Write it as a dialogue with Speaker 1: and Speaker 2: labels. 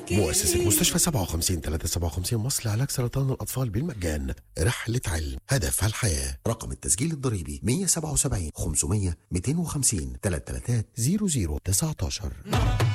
Speaker 1: مؤسسة مستشفى 57 357 مصر لعلاج سرطان الأطفال بالمجان. رحلة علم هدفها الحياة. رقم التسجيل الضريبي 177 500 250 333 0019.